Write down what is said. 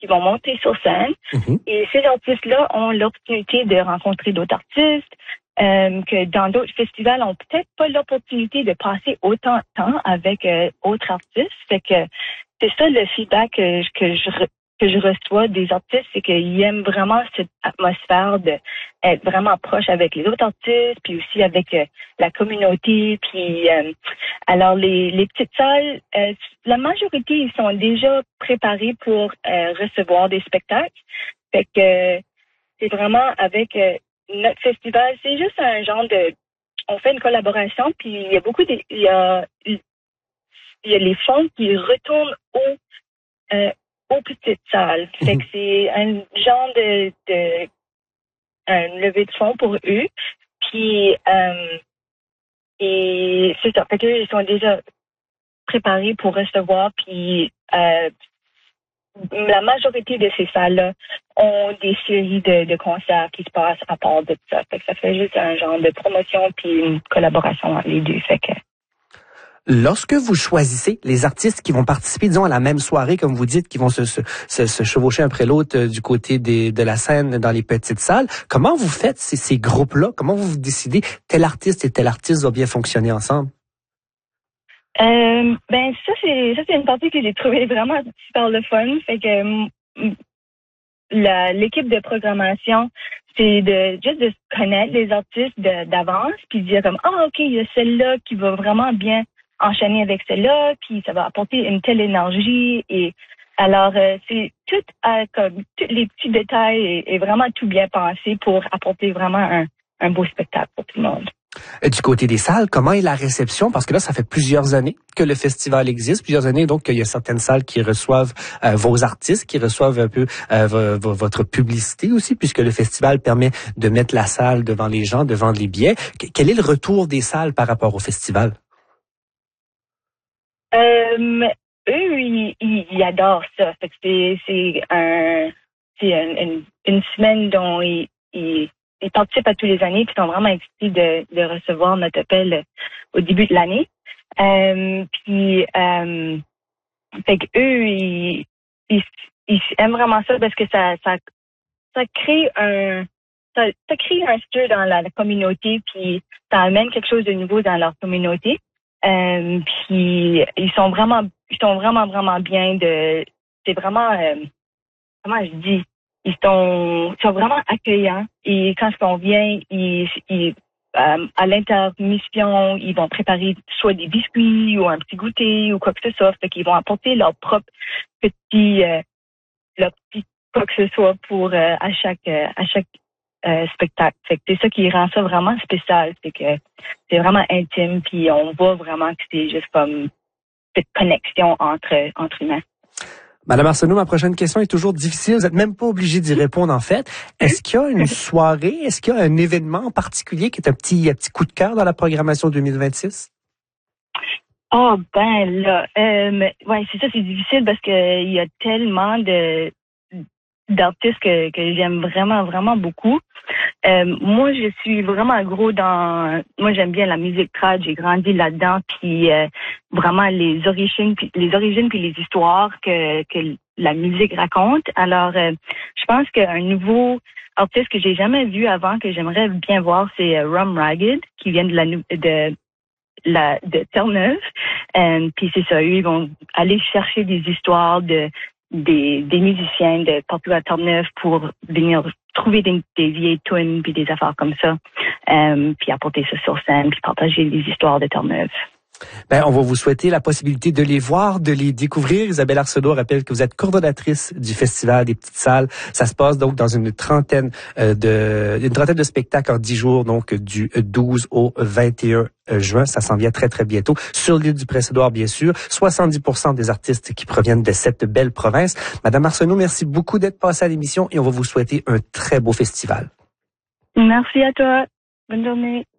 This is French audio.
qui vont monter sur scène. Et ces artistes-là ont l'opportunité de rencontrer d'autres artistes, que dans d'autres festivals n'ont peut-être pas l'opportunité de passer autant de temps avec autres artistes. Fait que c'est ça le feedback que je reçois des artistes, c'est qu'ils aiment vraiment cette atmosphère de être vraiment proche avec les autres artistes, puis aussi avec la communauté. Puis alors les petites salles, la majorité ils sont déjà préparés pour recevoir des spectacles. Fait que c'est vraiment avec notre festival, c'est juste un genre de, on fait une collaboration, puis il y a beaucoup de, il y a les fonds qui retournent aux petites salles. Fait que c'est un genre de un levée de fonds pour eux. Puis et c'est ça. Fait qu'eux, ils sont déjà préparés pour recevoir. Puis la majorité de ces salles-là ont des séries de concerts qui se passent à part de ça. Fait que ça fait juste un genre de promotion puis une collaboration entre les deux. Fait que lorsque vous choisissez les artistes qui vont participer, disons, à la même soirée, comme vous dites, qui vont se chevaucher un après l'autre du côté de la scène dans les petites salles, comment vous faites ces groupes-là? Comment vous décidez tel artiste et tel artiste va bien fonctionner ensemble? Ben ça c'est une partie que j'ai trouvée vraiment super le fun. Fait que l'équipe de programmation, c'est juste de connaître les artistes d'avance, puis dire comme ok, il y a celle-là qui va vraiment bien enchaîner avec celle-là, puis ça va apporter une telle énergie. Et alors c'est tout comme tous les petits détails et vraiment tout bien pensé pour apporter vraiment un beau spectacle pour tout le monde. Du côté des salles, comment est la réception? Parce que là, ça fait plusieurs années que le festival existe, plusieurs années, donc il y a certaines salles qui reçoivent vos artistes, qui reçoivent un peu votre publicité aussi, puisque le festival permet de mettre la salle devant les gens, de vendre les billets. Quel est le retour des salles par rapport au festival? Eux, ils adorent ça. Fait que c'est une semaine dont ils participent à tous les années, puis sont vraiment excités de recevoir notre appel au début de l'année. Puis, fait que eux, ils aiment vraiment ça parce que ça crée ça crée un stir dans la communauté, puis ça amène quelque chose de nouveau dans leur communauté. Puis ils sont vraiment bien c'est vraiment comment je dis, ils sont vraiment accueillants et quand on vient, à l'intermission, ils vont préparer soit des biscuits ou un petit goûter ou quoi que ce soit, fait qu'ils vont apporter leur propre petit quoi que ce soit pour à chaque spectacle. Fait que c'est ça qui rend ça vraiment spécial, c'est que c'est vraiment intime, puis on voit vraiment que c'est juste comme cette connexion entre humains. Madame Arsenault, ma prochaine question est toujours difficile. Vous n'êtes même pas obligé d'y répondre, en fait. Est-ce qu'il y a une soirée, est-ce qu'il y a un événement en particulier qui est un petit coup de cœur dans la programmation 2026? Oh, ben là, ouais, c'est ça, c'est difficile parce que il y a tellement d'artistes que j'aime vraiment, vraiment beaucoup. Moi, je suis vraiment gros moi, j'aime bien la musique trad. J'ai grandi là-dedans, puis vraiment les origines puis les histoires que la musique raconte. Alors, je pense qu'un nouveau artiste que j'ai jamais vu avant, que j'aimerais bien voir, c'est Rum Ragged, qui vient de Terre-Neuve. Puis c'est ça, eux, ils vont aller chercher des histoires des musiciens de partout à Terre-Neuve pour venir trouver des vieilles tunes puis des affaires comme ça, puis apporter ça sur scène puis partager les histoires de Terre-Neuve. Ben, on va vous souhaiter la possibilité de les voir, de les découvrir. Isabelle Arsenault rappelle que vous êtes coordonnatrice du Festival des petites salles. Ça se passe donc dans une trentaine de spectacles en 10 jours, donc du 12 au 21 juin. Ça s'en vient très, très bientôt. Sur l'île du Prince-Édouard, bien sûr. 70% des artistes qui proviennent de cette belle province. Madame Arsenault, merci beaucoup d'être passée à l'émission et on va vous souhaiter un très beau festival. Merci à toi. Bonne journée.